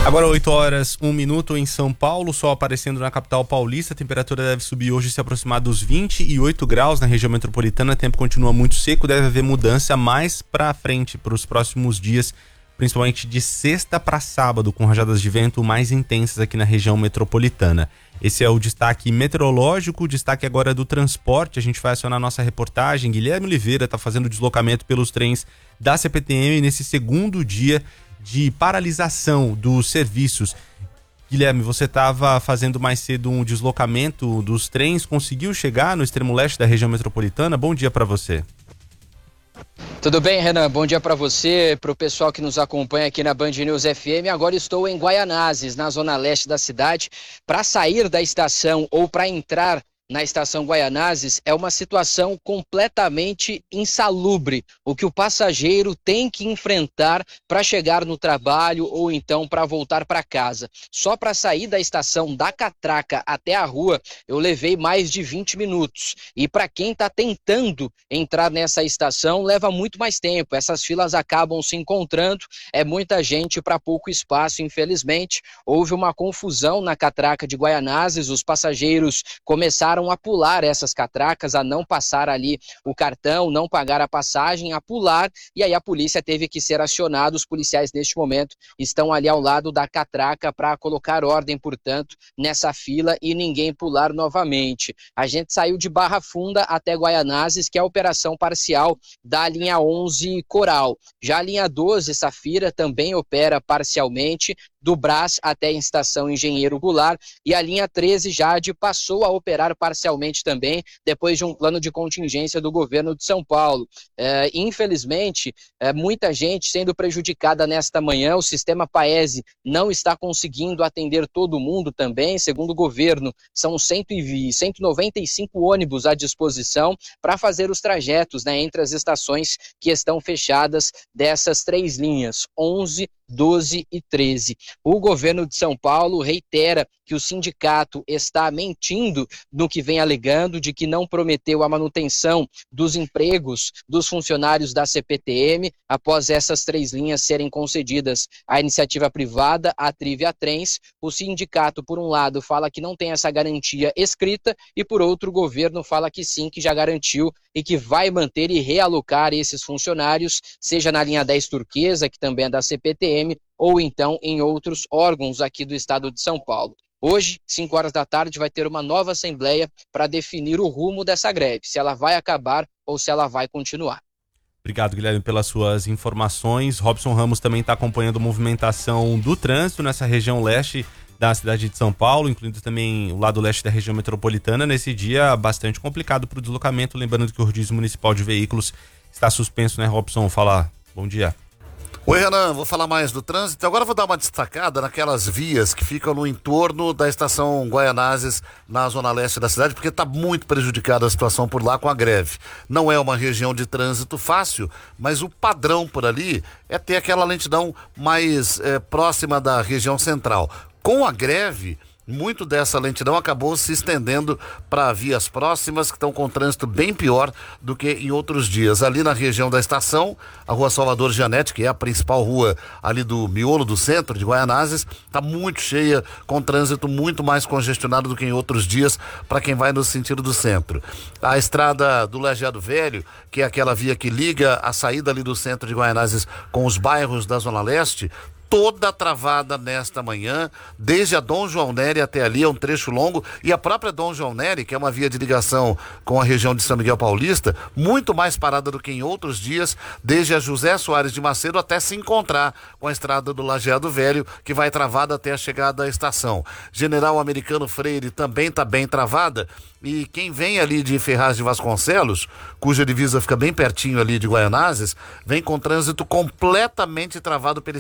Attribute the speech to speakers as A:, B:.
A: Agora 8h01 em São Paulo, sol aparecendo na capital paulista, a temperatura deve subir hoje e se aproximar dos 28 graus na região metropolitana, o tempo continua muito seco, deve haver mudança mais para frente, para os próximos dias, principalmente de sexta para sábado, com rajadas de vento mais intensas aqui na região metropolitana. Esse é o destaque meteorológico, o destaque agora do transporte, a gente vai acionar nossa reportagem, Guilherme Oliveira está fazendo deslocamento pelos trens da CPTM nesse segundo dia de paralisação dos serviços. Guilherme, você estava fazendo mais cedo um deslocamento dos trens, conseguiu chegar no extremo leste da região metropolitana? Bom dia para você.
B: Tudo bem, Renan? Bom dia para você, para o pessoal que nos acompanha aqui na Band News FM. Agora estou em Guaianazes, na zona leste da cidade. Para sair da estação ou para entrar na estação Guaianazes é uma situação completamente insalubre, o que o passageiro tem que enfrentar para chegar no trabalho ou então para voltar para casa. Só para sair da estação da Catraca até a rua, eu levei mais de 20 minutos. E para quem está tentando entrar nessa estação, leva muito mais tempo. Essas filas acabam se encontrando, é muita gente para pouco espaço, infelizmente. Houve uma confusão na Catraca de Guaianazes, os passageiros começaram a pular essas catracas, a não passar ali o cartão, não pagar a passagem, a pular, e aí a polícia teve que ser acionada. Os policiais neste momento estão ali ao lado da catraca para colocar ordem, portanto, nessa fila e ninguém pular novamente. A gente saiu de Barra Funda até Guaianazes, que é a operação parcial da linha 11 Coral. Já a linha 12 Safira também opera parcialmente, do Brás até a estação Engenheiro Goulart, e a linha 13 Jade passou a operar parcialmente também, depois de um plano de contingência do governo de São Paulo. Infelizmente, muita gente sendo prejudicada nesta manhã, o sistema Paese não está conseguindo atender todo mundo também, segundo o governo, são 195 ônibus à disposição para fazer os trajetos, né, entre as estações que estão fechadas dessas três linhas, 11, 12 e 13. O governo de São Paulo reitera que o sindicato está mentindo no que vem alegando, de que não prometeu a manutenção dos empregos dos funcionários da CPTM após essas três linhas serem concedidas à iniciativa privada, a Triv e a Trens. O sindicato, por um lado, fala que não tem essa garantia escrita e, por outro, o governo fala que sim, que já garantiu e que vai manter e realocar esses funcionários, seja na linha 10 Turquesa, que também é da CPTM, ou então em outros órgãos aqui do estado de São Paulo. Hoje, 5 horas da tarde, vai ter uma nova assembleia para definir o rumo dessa greve, se ela vai acabar ou se ela vai continuar.
A: Obrigado, Guilherme, pelas suas informações. Robson Ramos também está acompanhando a movimentação do trânsito nessa região leste da cidade de São Paulo, incluindo também o lado leste da região metropolitana, nesse dia bastante complicado para o deslocamento, lembrando que o rodízio municipal de veículos está suspenso, né, Robson? Fala, bom dia.
C: Oi, Renan, vou falar mais do trânsito. Agora vou dar uma destacada naquelas vias que ficam no entorno da estação Guaianazes, na zona leste da cidade, porque está muito prejudicada a situação por lá com a greve. Não é uma região de trânsito fácil, mas o padrão por ali é ter aquela lentidão mais próxima da região central. Com a greve, muito dessa lentidão acabou se estendendo para vias próximas que estão com trânsito bem pior do que em outros dias. Ali na região da estação, a rua Salvador Gianetti, que é a principal rua ali do miolo do centro de Guaianazes, está muito cheia, com trânsito muito mais congestionado do que em outros dias para quem vai no sentido do centro. A estrada do Lajeado Velho, que é aquela via que liga a saída ali do centro de Guaianazes com os bairros da Zona Leste, toda travada nesta manhã, desde a Dom João Nery até ali, é um trecho longo, e a própria Dom João Nery, que é uma via de ligação com a região de São Miguel Paulista, muito mais parada do que em outros dias, desde a José Soares de Macedo até se encontrar com a estrada do Lajeado Velho, que vai travada até a chegada à estação. General Americano Freire também está bem travada, e quem vem ali de Ferraz de Vasconcelos, cuja divisa fica bem pertinho ali de Guaianazes, vem com trânsito completamente travado pela